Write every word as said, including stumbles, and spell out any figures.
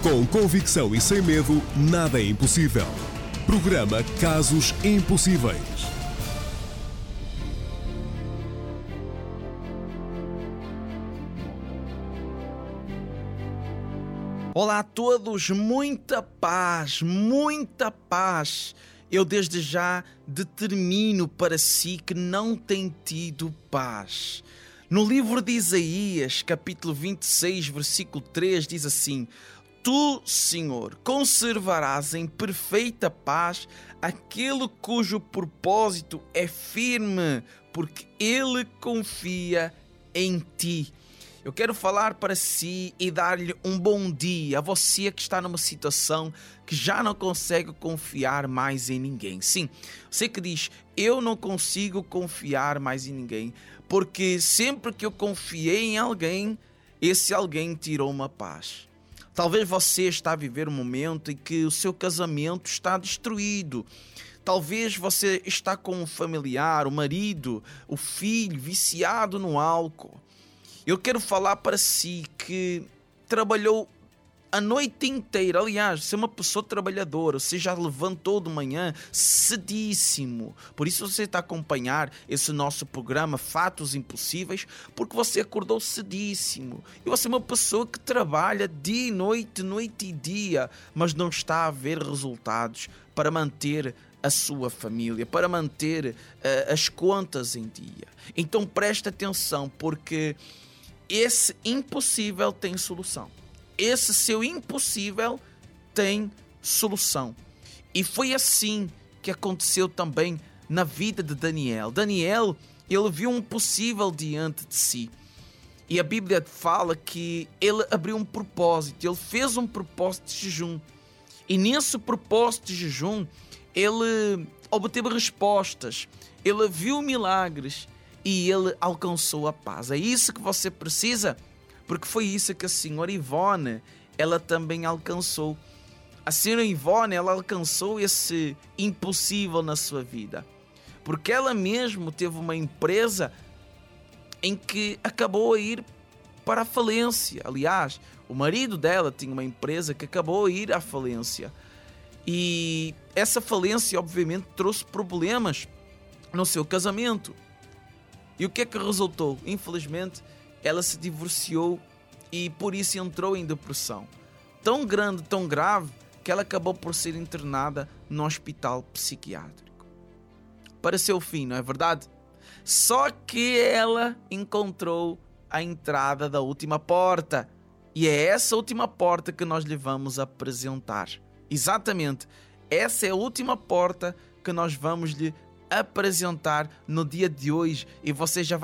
Com convicção e sem medo, nada é impossível. Programa Casos Impossíveis. Olá a todos, muita paz, muita paz. Eu desde já determino para si que não tem tido paz. No livro de Isaías, capítulo vinte e seis, versículo três, diz assim: Tu, Senhor, conservarás em perfeita paz aquele cujo propósito é firme, porque ele confia em ti. Eu quero falar para si e dar-lhe um bom dia a você que está numa situação que já não consegue confiar mais em ninguém. Sim, você que diz, eu não consigo confiar mais em ninguém, porque sempre que eu confiei em alguém, esse alguém tirou uma paz. Talvez você está a viver um momento em que o seu casamento está destruído. Talvez você está com um familiar, o marido, o filho viciado no álcool. Eu quero falar para si que trabalhou a noite inteira. Aliás, você é uma pessoa trabalhadora. Você já levantou de manhã cedíssimo. Por isso você está a acompanhar esse nosso programa Fatos Impossíveis, porque você acordou cedíssimo. E você é uma pessoa que trabalha dia e noite, noite e dia, mas não está a ver resultados para manter a sua família, para manter uh, as contas em dia. Então preste atenção, porque esse impossível tem solução. Esse seu impossível tem solução. E foi assim que aconteceu também na vida de Daniel. Daniel, ele viu um possível diante de si. E a Bíblia fala que ele abriu um propósito. Ele fez um propósito de jejum. E nesse propósito de jejum, ele obteve respostas. Ele viu milagres. E ele alcançou a paz. É isso que você precisa, porque foi isso que a senhora Ivone, ela também alcançou. A senhora Ivone, ela alcançou esse impossível na sua vida, porque ela mesmo teve uma empresa em que acabou a ir para a falência. Aliás, o marido dela tinha uma empresa que acabou a ir à falência. E essa falência, obviamente, trouxe problemas no seu casamento. E o que é que resultou? Infelizmente, ela se divorciou e por isso entrou em depressão. Tão grande, tão grave, que ela acabou por ser internada no hospital psiquiátrico. Para seu fim, não é verdade? Só que ela encontrou a entrada da última porta. E é essa última porta que nós lhe vamos apresentar. Exatamente, essa é a última porta que nós vamos lhe apresentar no dia de hoje, e você já vai